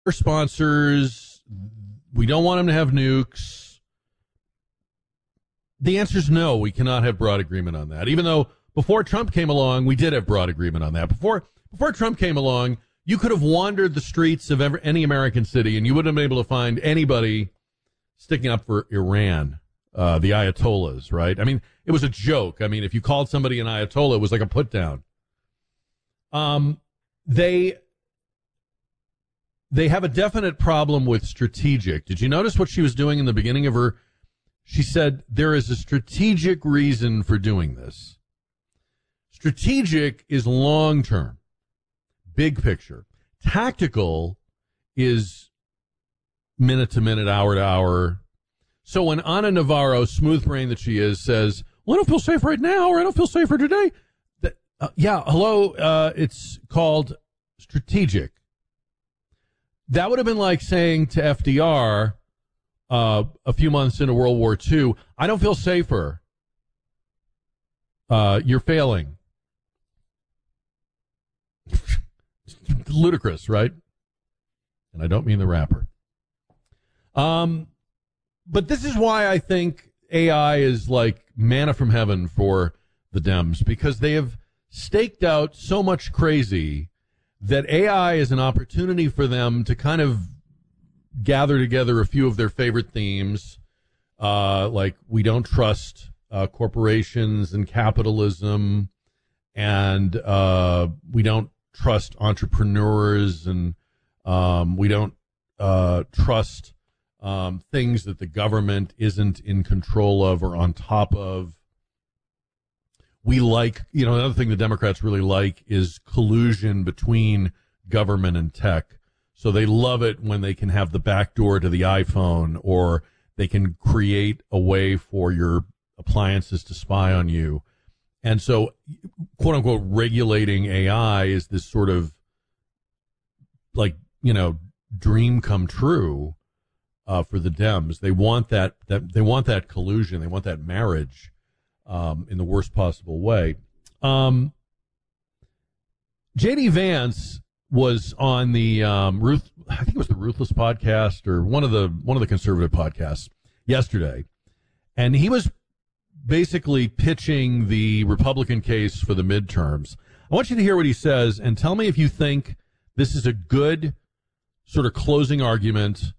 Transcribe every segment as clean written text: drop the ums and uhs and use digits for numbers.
sponsors. We don't want them to have nukes. The answer is no. We cannot have broad agreement on that. Even though before Trump came along, we did have broad agreement on that. Before Trump came along, you could have wandered the streets of any American city, and you wouldn't have been able to find anybody sticking up for Iran, the Ayatollahs, right? I mean, it was a joke. I mean, if you called somebody an Ayatollah, it was like a put down. They have a definite problem with strategic. Did you notice what she was doing in the beginning of her? She said there is a strategic reason for doing this. Strategic is long term, big picture. Tactical is minute to minute, hour to hour. So when Ana Navarro, smooth brain that she is, says, well, I don't feel safe right now, or I don't feel safer today. It's called strategic. That would have been like saying to FDR a few months into World War II, I don't feel safer. You're failing. Ludicrous, right? And I don't mean the rapper. But this is why I think AI is like manna from heaven for the Dems, because they have staked out so much crazy that AI is an opportunity for them to kind of gather together a few of their favorite themes, like we don't trust corporations and capitalism, and we don't trust entrepreneurs, and we don't trust things that the government isn't in control of or on top of. We like, another thing the Democrats really like is collusion between government and tech. So they love it when they can have the back door to the iPhone, or they can create a way for your appliances to spy on you. And so, quote unquote, regulating AI is this sort of like, dream come true for the Dems. They want that they want that collusion. They want that marriage. In the worst possible way. J.D. Vance was on the I think it was the Ruthless podcast, or one of the conservative podcasts yesterday, and he was basically pitching the Republican case for the midterms. I want you to hear what he says and tell me if you think this is a good sort of closing argument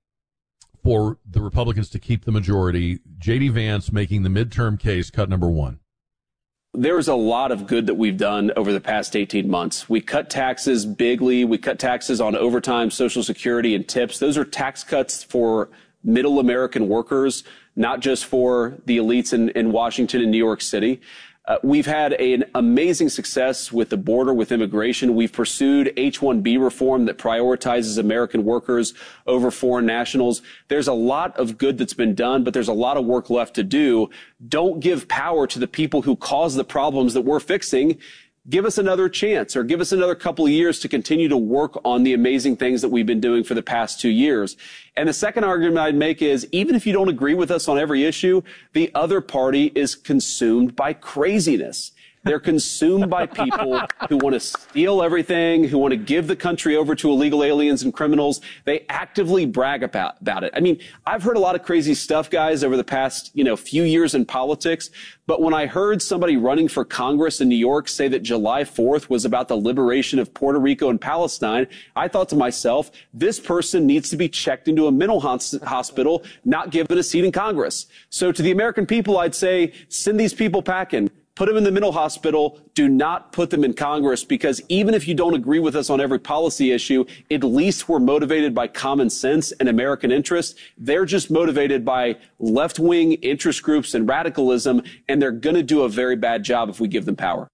for the Republicans to keep the majority. J.D. Vance making the midterm case, cut number one. There's a lot of good that we've done over the past 18 months. We cut taxes bigly. We cut taxes on overtime, Social Security, and tips. Those are tax cuts for middle American workers, not just for the elites in Washington and New York City. We've had an amazing success with the border, with immigration. We've pursued H-1B reform that prioritizes American workers over foreign nationals. There's a lot of good that's been done, but there's a lot of work left to do. Don't give power to the people who cause the problems that we're fixing. Give us another chance, or give us another couple of years to continue to work on the amazing things that we've been doing for the past 2 years. And the second argument I'd make is, even if you don't agree with us on every issue, the other party is consumed by craziness. They're consumed by people who want to steal everything, who want to give the country over to illegal aliens and criminals. They actively brag about it. I mean, I've heard a lot of crazy stuff, guys, over the past, few years in politics. But when I heard somebody running for Congress in New York say that July 4th was about the liberation of Puerto Rico and Palestine, I thought to myself, this person needs to be checked into a mental hospital, not given a seat in Congress. So to the American people, I'd say, send these people packing. Put them in the mental hospital. Do not put them in Congress, because even if you don't agree with us on every policy issue, at least we're motivated by common sense and American interest. They're just motivated by left-wing interest groups and radicalism, and they're going to do a very bad job if we give them power.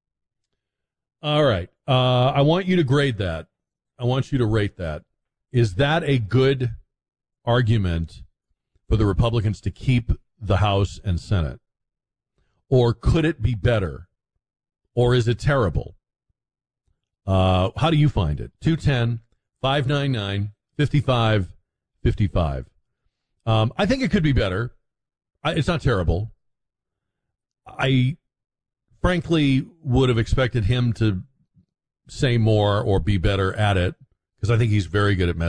All right. I want you to grade that. I want you to rate that. Is that a good argument for the Republicans to keep the House and Senate? Or could it be better? Or is it terrible? How do you find it? 210-599-5555. I think it could be better. It's not terrible. I frankly would have expected him to say more or be better at it, because I think he's very good at